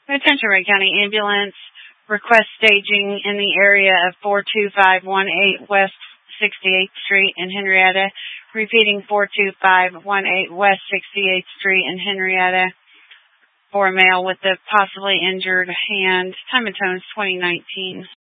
Attention Wright County Ambulance. Request staging in the area of 42518 West 68th Street in Henrietta. Repeating 42518 West 68th Street in Henrietta for a male with a possibly injured hand. Time and tone is 2019.